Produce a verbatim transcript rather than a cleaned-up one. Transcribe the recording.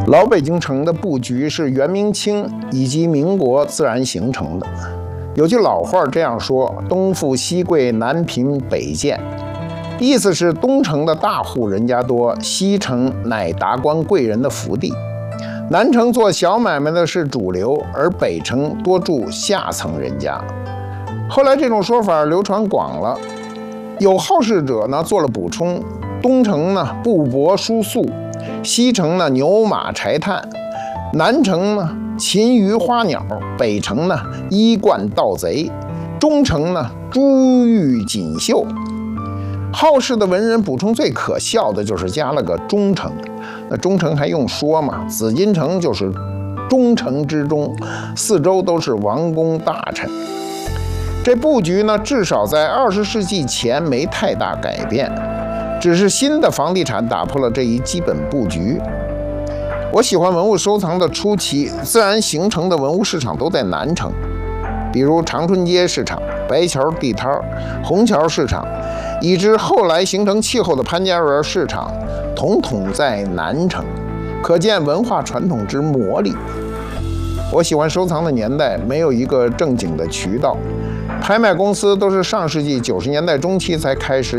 老北京城的布局是元明清以及民国自然形成的。有句老话这样说：“东富西贵，南贫北贱。”意思是东城的大户人家多，西城乃达官贵人的福地；南城做小买卖的是主流，而北城多住下层人家。后来这种说法流传广了，有好事者呢做了补充：东城呢布帛输粟，西城呢牛马柴炭，南城呢禽鱼花鸟，北城呢衣冠盗贼，中城呢珠玉锦绣。好事的文人补充最可笑的就是加了个中城，那中城还用说吗？紫禁城就是中城之中，四周都是王公大臣。这布局呢，至少在二十世纪前没太大改变，只是新的房地产打破了这一基本布局。我喜欢文物收藏的初期，自然形成的文物市场都在南城，比如长春街市场、白桥地摊、虹桥市场，以至后来形成气候的潘家园市场，统统在南城，可见文化传统之魔力。我喜欢收藏的年代没有一个正经的渠道，拍卖公司都是上世纪九十年代中期才开始